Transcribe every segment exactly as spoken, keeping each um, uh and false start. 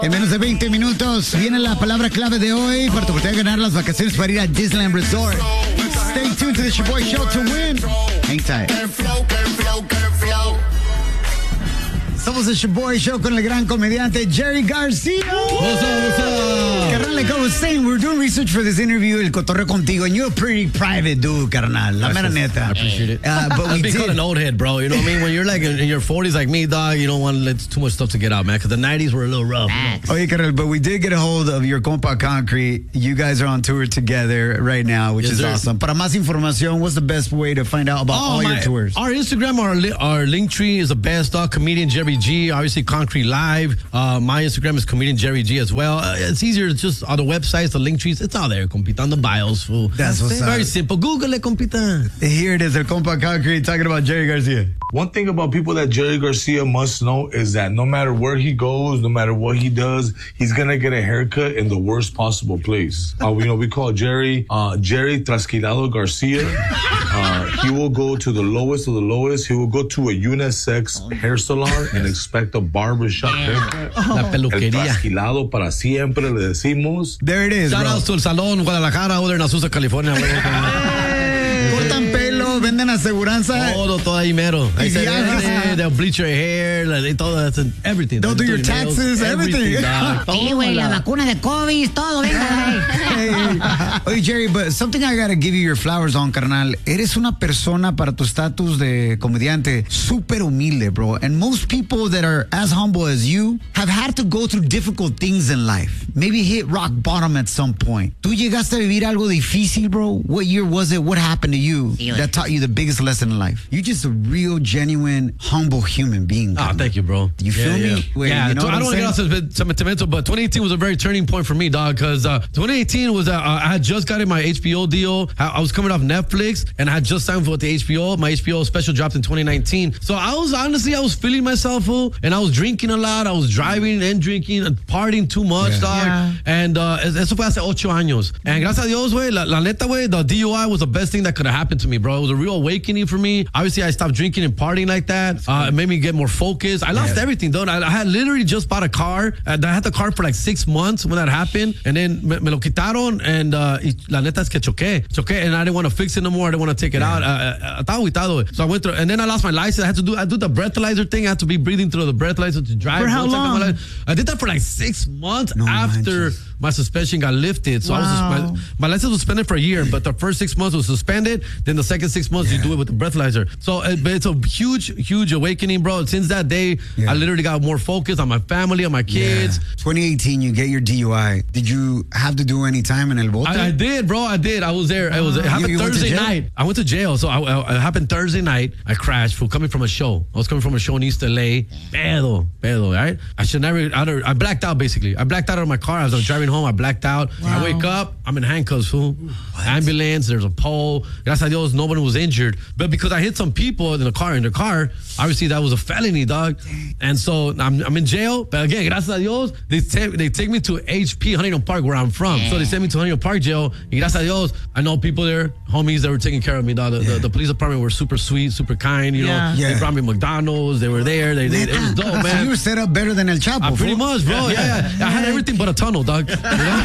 En menos de veinte minutos viene la palabra clave de hoy para tu oportunidad de ganar las vacaciones para ir a Disneyland Resort. Stay tuned to the Your Boy Show to win. Hang tight. Somos el Your Boy Show con el gran comediante Jerry Garcia. What's up, what's up? Carnal, like I was saying, we're doing research for this interview, el cotorreo contigo, and you're a pretty private dude, carnal. La mera neta. I appreciate it. Uh, but we I've been did. called an old head, bro. You know what I mean? When you're like in your forties like me, dog, you don't want to let too much stuff to get out, man. Because the nineties were a little rough. You know? Oh, yeah, carnal, but we did get a hold of your compa Concrete. You guys are on tour together right now, which Yes, is sir. awesome. Para más información, what's the best way to find out about Oh, all my- your tours? Our Instagram, our li- our link tree is the best, dog. Comedian Jerry G, obviously Concrete Live. Uh, my Instagram is Comedian Jerry G as well. Uh, it's easier. It's just on the websites, the link trees. It's all there, compita, on the bios, fool. That's what's Very up. simple. Google it, compita. Here it is, el compa Concrete talking about Jerry Garcia. One thing about people that Jerry Garcia must know is that no matter where he goes, no matter what he does, he's gonna get a haircut in the worst possible place. Uh, you know, we call Jerry uh, Jerry Trasquilado Garcia. Uh, he will go to the lowest of the lowest. He will go to a unisex hair salon and expect a barbershop haircut. La El peluquería. trasquilado para siempre, le decimos. There it is, Shout bro. outs to El Salón, Guadalajara, over there in Azusa, California. Cortan pelo, venden aseguranza. Todo, todo ahí mero. Ahí Y se viajes. vende, they'll bleach your hair, like, they todo, that's an- everything. They'll do your nails, taxes, everything. dog. Sí, güey, la vacuna de COVID, todo, venga, güey. Hey. Oye, Jerry, but something I gotta give you your flowers on, carnal. Eres una persona para tu estatus de comediante súper humilde, bro. And most people that are as humble as you have had to go through difficult things in life. Maybe hit rock bottom at some point. ¿Tú llegaste a vivir algo difícil, bro? What year was it? What happened to you Sí, güey. that taught you the biggest lesson in life? You're just a real, genuine, humble human being. Oh, carnal. thank you, bro. You feel yeah, me? Yeah, Wait, yeah you know I what I'm don't want to get saying? off sentimental, but twenty eighteen was a very turning point for me, dog, because uh, twenty eighteen was, uh, I had just gotten my H B O deal. I, I was coming off Netflix, and I had just signed with the H B O. My H B O special dropped in twenty nineteen. So I was, honestly, I was feeling myself, fool, and I was drinking a lot. I was driving and drinking and partying too much, Yeah. dog. Yeah. And uh, eso fue hace ocho años. And gracias a Dios, güey, la, la neta, güey, the D U I was the best thing that could have happened to me, bro. It was a real awakening for me. Obviously, I stopped drinking and partying like that. Uh, it made me get more focused. I lost Yeah. everything, though. I, I had literally just bought a car. And I had the car for like six months when that happened. And then me, me lo quitaron. And uh, y la neta es que choqué. Choqué. And I didn't want to fix it no more. I didn't want to take it out. Uh, uh, estaba agüitado, güey. So I went through. And then I lost my license. I had to do I do the breathalyzer thing. I had to be breathing through the breathalyzer to drive. For how Once I got my long? license- I did that for like six months No after manches. my suspension got lifted. So I was Wow. my, my license was suspended for a year, but the first six months was suspended. Then the second six months, you do it with the breathalyzer. So uh, but it's a huge, huge awakening, bro. Since that day, Yeah. I literally got more focused on my family, on my kids. Yeah. twenty eighteen, you get your D U I. Did you have to do any time in El Bote? I, I did, bro. I did. I was there. It was. It happened you went to Thursday jail? night. I went to jail. So I, I, it happened Thursday night. I crashed for coming from a show. I was coming from a show in East L A. Pedo, pedo, right? I should never. I, don't- I blacked out basically. I blacked out of my car. I was driving home. I blacked out. I wake up. I'm in handcuffs, fool. Ambulance. There's a pole. Gracias a Dios, nobody was injured. But because I hit some people in the car, in the car, obviously that was a felony, dog. And so I'm, I'm in jail. But again, gracias a Dios, they take they take me to H P Huntington Park, where I'm from. So they sent me to Huntington Park jail. Y gracias a Dios, I know people there, homies that were taking care of me, dog. The, the, the police department were super sweet, super kind. You Yeah. know, Yeah. they brought me McDonald's. They were there. They, they it was dope, So you man. were set up better than El Chapo. Uh, pretty fool. much, bro. Yeah, yeah. I had everything but a tunnel, dog. You know?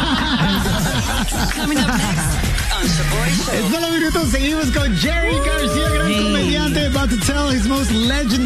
Coming up next on Shaboy Show. En solo minutos seguimos con Jerry Garcia, gran Hey. comediante, about to tell his most legendary